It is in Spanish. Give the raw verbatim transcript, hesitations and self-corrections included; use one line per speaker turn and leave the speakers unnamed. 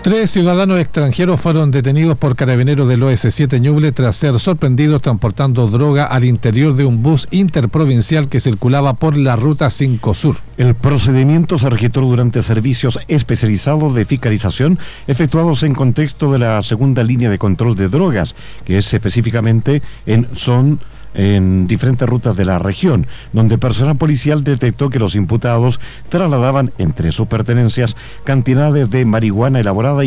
Tres ciudadanos extranjeros fueron detenidos por carabineros del O S siete Ñuble tras ser sorprendidos transportando droga al interior de un bus interprovincial que circulaba por la ruta cinco Sur.
El procedimiento se registró durante servicios especializados de fiscalización efectuados en contexto de la segunda línea de control de drogas, que es específicamente en Son, en diferentes rutas de la región, donde personal policial detectó que los imputados trasladaban entre sus pertenencias cantidades de marihuana elaborada